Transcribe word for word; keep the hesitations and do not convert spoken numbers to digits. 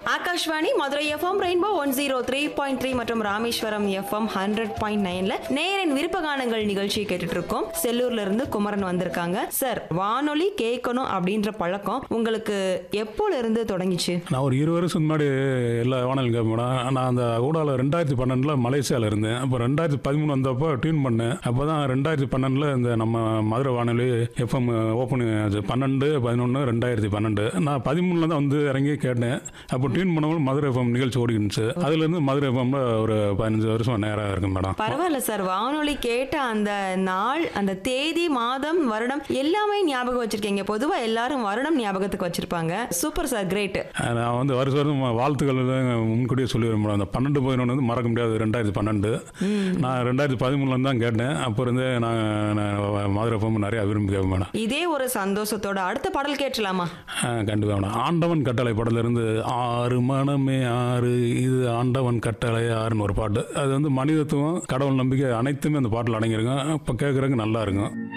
Akashvani Madurai FM rainbow one zero three point three மற்றும் Rameswaram FM hundred point நைன்ல நேரின் விருப்ப கானங்கள் நிகழ்ச்சியை கேட்டுட்டு இருக்கோம். செல்லூர்ல இருந்து குமரன் வந்திருக்காங்க. சார், வானொலி கேட்கணும் அப்படின்ற பழக்கம் உங்களுக்கு எப்போல இருந்து தொடங்கிச்சு? நான் ஒரு இருபது வருஷம் முன்னாடி எல்லா வானொலி கேட்பேன். நான் அந்த ஊடால ரெண்டாயிரத்தி பன்னெண்டுல மலேசியாவில் இருந்தேன். அப்போ ரெண்டாயிரத்தி பதிமூணு வந்தப்போ டியூன் பண்ணேன். அப்போ தான் ரெண்டாயிரத்தி பன்னெண்டுல இந்த நம்ம மதுரை வானொலி எஃப்எம் ஓப்பன் ஆச்சு. பன்னெண்டு பதினொன்று ரெண்டாயிரத்தி பன்னெண்டு நான் பதிமூணுல தான் வந்து இறங்கி கேட்டேன். அப்போ டியூன் பண்ணும்போது மதுரை எஃப்எம் நிகழ்ச்சி ஓடிக்கிச்சு. அதுல இருந்து மதுரை எஃப்எம்ல ஒரு பதினஞ்சு வருஷம் நேரம் இருக்கு மேடம். பரவாயில்ல சார், வானொலி கேட்ட அந்த நாள், அந்த தேதி, மாதம், வருடம் எல்லாமே ஞாபகம் வச்சிருக்கீங்க. பொதுவா எல்லாரும் வருடம் ஞாபகத்துக்கு வச்சிருப்பாங்க. Super sir, great. நான் வந்து வருஷம் வருஷம் வாழ்த்துக்கள் முன்கூட்டியே சொல்லிடுறேன் மேடம். அந்த பன்னெண்டு பதினொன்று வந்து மறக்க முடியாது. ரெண்டாயிரத்தி பன்னெண்டு நான் ரெண்டாயிரத்தி பதிமூணுல தான் கேட்டேன். அப்போ இருந்து நான் மதுரை எஃப்எம் நிறைய விரும்பி கேட்பேன் மேடம். இதே ஒரு சந்தோஷத்தோட அடுத்த பாடல் கேட்கலாமா? கண்டிப்பா மேடம். ஆண்டவன் கட்டளை படத்துல இருந்து ஆறு மனமே ஆறு, இது ஆண்டவன் கட்டளை ஆறுன்னு ஒரு பாட்டு. அது வந்து மனிதத்துவம், கடவுள் நம்பிக்கை அனைத்துமே அந்த பாட்டில் அடங்கியிருக்கும். இப்போ கேட்குறதுக்கு நல்லா இருக்கும்.